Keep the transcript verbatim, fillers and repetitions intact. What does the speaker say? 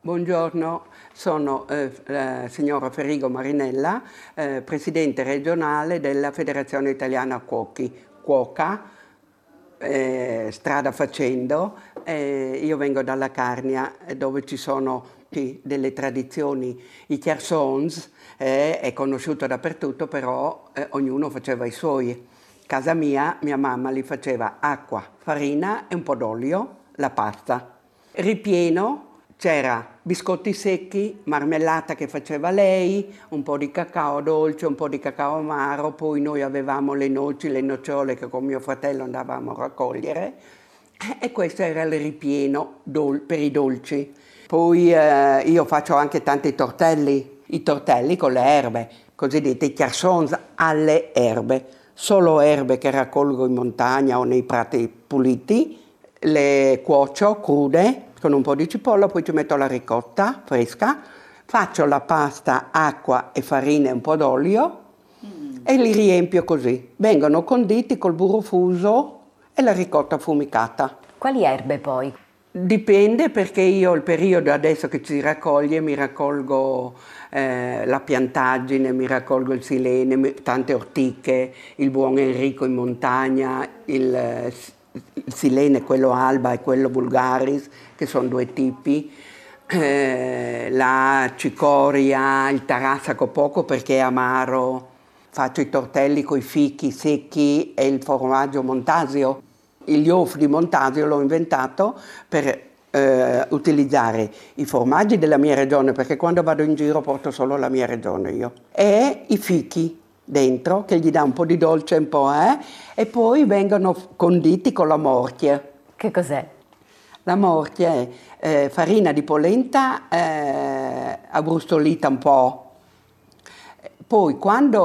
Buongiorno, sono eh, la signora Ferrigo Marinella, eh, presidente regionale della Federazione Italiana Cuochi, Cuoca, eh, strada facendo. Eh, io vengo dalla Carnia, dove ci sono sì, delle tradizioni. I Chersons eh, è conosciuto dappertutto, però eh, ognuno faceva i suoi. Casa mia, mia mamma li faceva acqua, farina e un po' d'olio, la pasta. Ripieno c'era biscotti secchi, marmellata che faceva lei, un po' di cacao dolce, un po' di cacao amaro, poi noi avevamo le noci, le nocciole che con mio fratello andavamo a raccogliere e questo era il ripieno per i dolci. Poi eh, io faccio anche tanti tortelli, i tortelli con le erbe, cosiddetti chersons alle erbe, solo erbe che raccolgo in montagna o nei prati puliti, le cuocio crude con un po' di cipolla, poi ci metto la ricotta fresca, faccio la pasta, acqua e farina e un po' d'olio mm. e li riempio così. Vengono conditi col burro fuso e la ricotta affumicata. Quali erbe poi? Dipende, perché io il periodo adesso che ci raccoglie mi raccolgo eh, la piantaggine, mi raccolgo il silene, tante ortiche, il buon Enrico in montagna, il, il silene, quello alba e quello vulgaris, che sono due tipi, eh, la cicoria, il tarassaco poco perché è amaro, faccio i tortelli con i fichi secchi e il formaggio montasio. Il Yof di Montasio l'ho inventato per eh, utilizzare i formaggi della mia regione, perché quando vado in giro porto solo la mia regione io, e i fichi dentro, che gli dà un po' di dolce, un po', eh, e poi vengono conditi con la morchia. Che cos'è? La morchia è eh, farina di polenta eh, abbrustolita un po'. Poi quando